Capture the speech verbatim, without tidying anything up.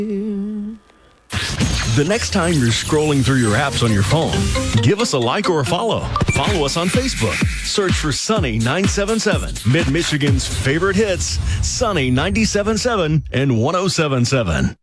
The next time you're scrolling through your apps on your phone, give us a like or a follow. Follow us on Facebook. Search for Sunny nine seven seven, Mid-Michigan's favorite hits, Sunny ninety-seven point seven and one oh seven point seven.